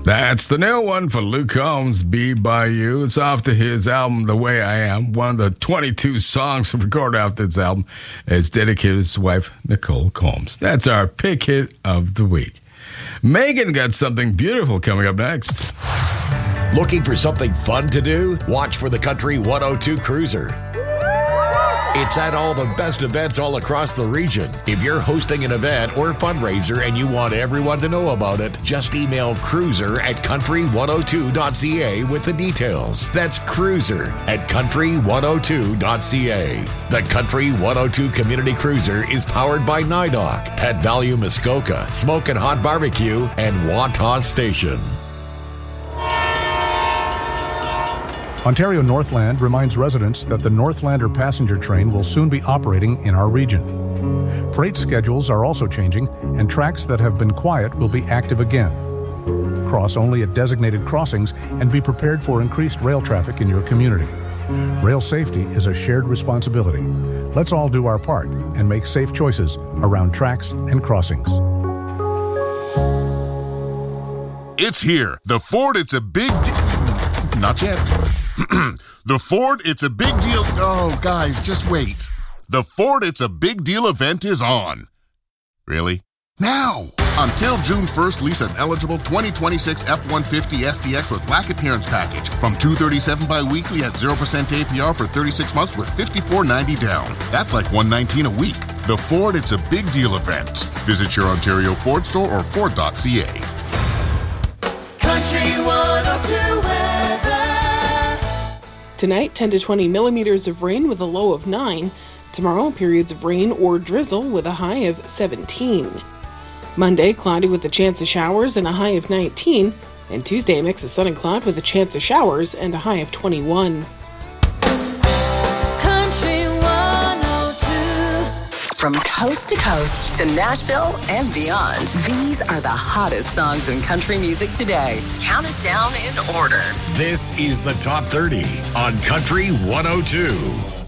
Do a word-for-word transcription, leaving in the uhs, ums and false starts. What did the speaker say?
That's the new one for Luke Combs, Be By You. It's off to his album, The Way I Am. One of the twenty-two songs recorded off this album. It's dedicated to his wife, Nicole Combs. That's our pick hit of the week. Megan got something beautiful coming up next. Looking for something fun to do? Watch for the Country one oh two Cruiser. It's at all the best events all across the region. If you're hosting an event or fundraiser and you want everyone to know about it, just email cruiser at country one oh two dot c a with the details. That's cruiser at country one oh two dot c a. The Country one oh two Community Cruiser is powered by NIDOC, Pet Value Muskoka, Smokin' Hot Barbecue, and Wantagh Station. Ontario Northland reminds residents that the Northlander passenger train will soon be operating in our region. Freight schedules are also changing, and tracks that have been quiet will be active again. Cross only at designated crossings and be prepared for increased rail traffic in your community. Rail safety is a shared responsibility. Let's all do our part and make safe choices around tracks and crossings. It's here. The Ford It's a Big Deal. Not yet. The Ford It's a Big Deal. Oh, guys, just wait. The Ford It's a Big Deal event is on. Really? Now! Until June first, lease an eligible twenty twenty-six F one fifty S T X with Black Appearance Package from two hundred thirty-seven dollars bi-weekly at zero percent A P R for thirty-six months with fifty-four ninety down. That's like one hundred nineteen dollars a week. The Ford It's a Big Deal event. Visit your Ontario Ford store or ford dot c a. Country one oh two weather. Tonight, ten to twenty millimeters of rain with a low of nine. Tomorrow, periods of rain or drizzle with a high of seventeen. Monday, cloudy with a chance of showers and a high of nineteen. And Tuesday, a mix of sun and cloud with a chance of showers and a high of twenty-one. Country one oh two. From coast to coast to Nashville and beyond, these are the hottest songs in country music today. Count it down in order. This is the Top thirty on Country one oh two.